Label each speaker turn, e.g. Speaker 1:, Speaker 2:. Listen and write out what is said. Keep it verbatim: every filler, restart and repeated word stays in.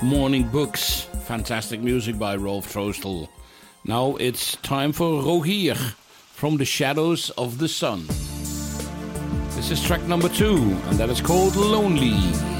Speaker 1: Morning Books. Fantastic music by Rolf Trostel. Now it's time for Rogier from the Shadows of the Sun. This is track number two, and that is called Lonely.